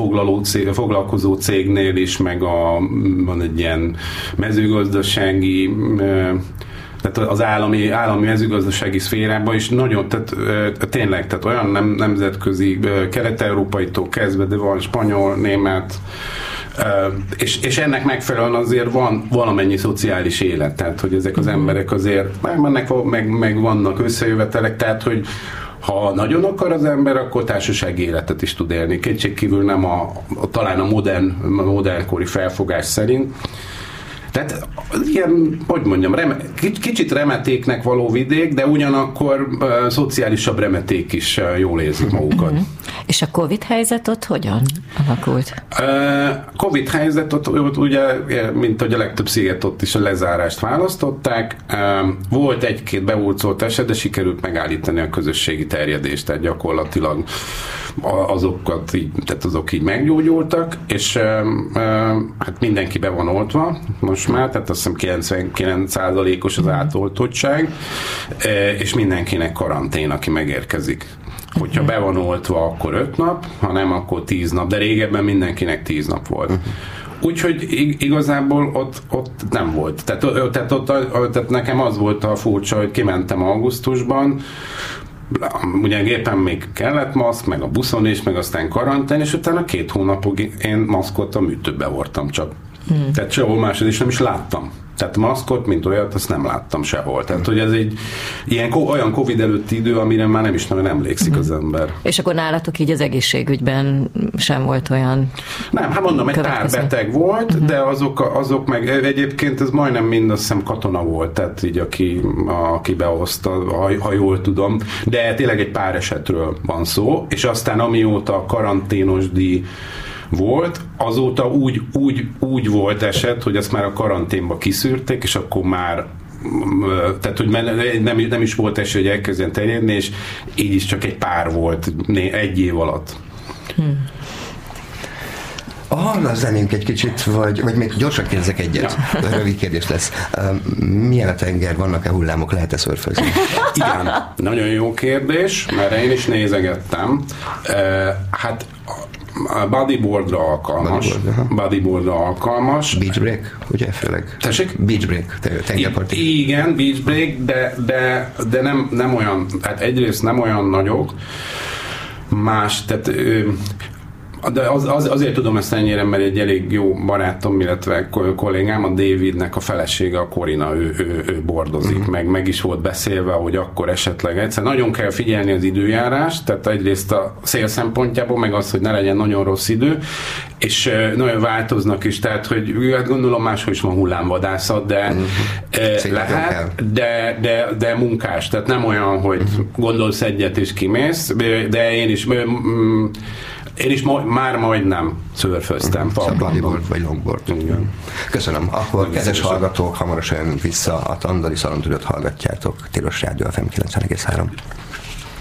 foglalkozó cégnél is, meg van egy ilyen mezőgazdasági, tehát az állami mezőgazdasági szférában is nagyon, tehát tényleg, tehát olyan nemzetközi, kelet-európaitól kezdve, de van spanyol, német, és ennek megfelelően azért van valamennyi szociális élet, tehát hogy ezek az emberek azért meg vannak összejövetelek, tehát hogy ha nagyon akar az ember, akkor társasági életet is tud élni. Kétségkívül nem talán a modernkori felfogás szerint. Tehát ilyen, hogy mondjam, kicsit remetéknek való vidék, de ugyanakkor szociálisabb remeték is jól érzik magukat. És a Covid helyzet ott hogyan alakult? Covid helyzet ott ugye, mint hogy a legtöbb sziget ott is a lezárást választották. Volt egy-két bevulcolt eset, de sikerült megállítani a közösségi terjedést, tehát gyakorlatilag azok így meggyógyultak, és hát mindenki be van oltva most már, tehát azt hiszem 99%-os az átoltottság, és mindenkinek karantén, aki megérkezik. Hogyha be van oltva, akkor 5 nap, ha nem, akkor 10 nap, de régebben mindenkinek 10 nap volt. Úgyhogy igazából ott nem volt. Tehát nekem az volt a furcsa, hogy kimentem augusztusban, ugye gépen még kellett maszk, meg a buszon is, meg aztán karantén, és utána 2 hónapig én maszkot a műtőbe hordtam csak. Tehát sehol másod is nem is láttam. Tehát maszkot, mint olyat, azt nem láttam sehol. Tehát, hogy ez egy olyan Covid előtti idő, amire már nem is nagyon emlékszik az ember. És akkor nálatok így az egészségügyben sem volt olyan... Nem, hát mondom, egy pár beteg volt, de azok meg egyébként ez majdnem mind, azt hiszem, katona volt, tehát így aki behozta, ha jól tudom, de tényleg egy pár esetről van szó, és aztán amióta a karanténos díj volt, azóta úgy volt eset, hogy ezt már a karanténba kiszűrték, és akkor már tehát, hogy nem is volt esély, hogy elkezdjen terjedni, és így is csak egy pár volt 1 év alatt. Arra zennénk egy kicsit, vagy még gyorsan kérdezek egyet. Ja. Rövid kérdés lesz. Milyen a tenger? Vannak-e hullámok? Lehet-e szörfözni? Igen. Nagyon jó kérdés, mert én is nézegettem. Hát a bodyboardra alkalmas. Beach break, ugye főleg? Tessék? Beach break, tengerparti. Igen, beach break, de nem olyan, hát egyrészt nem olyan nagyok, tehát de azért tudom ezt ennyire, mert egy elég jó barátom, illetve kollégám, a Davidnek a felesége, a Corina, ő bordozik, meg is volt beszélve, hogy akkor esetleg egyszer nagyon kell figyelni az időjárást, tehát egyrészt a szél szempontjából, meg az, hogy ne legyen nagyon rossz idő, és nagyon változnak is, tehát, hogy hát gondolom máshol is van hullámvadászat, de lehet, de munkás, tehát nem olyan, hogy gondolsz egyet és kimész, de én is már majdnem szörföztem. Bodyboard vagy longboard. Igen. Köszönöm. Akkor kedves hallgatók, hamarosan jövünk vissza, a Tandali Szalontúdót hallgatjátok. Tilos Rádió FM 90,3.